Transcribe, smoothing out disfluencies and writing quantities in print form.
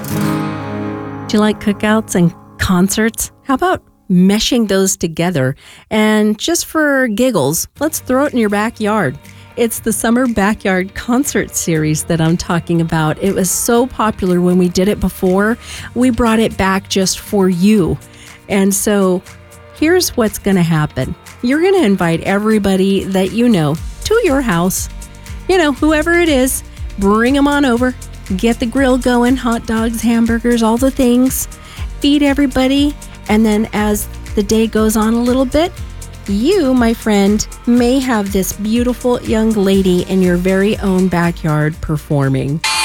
Do you like cookouts and concerts? How about meshing those together? And just for giggles, let's throw it in your backyard. It's the Summer Backyard Concert Series that I'm talking about. It was so popular when we did it before. We brought it back just for you. And so here's what's going to happen. You're going to invite everybody that you know to your house. You know, whoever it is, bring them on over. Get the grill going, hot dogs, hamburgers, all the things. Feed everybody. And then as the day goes on a little bit, you, my friend, may have this beautiful young lady in your very own backyard performing.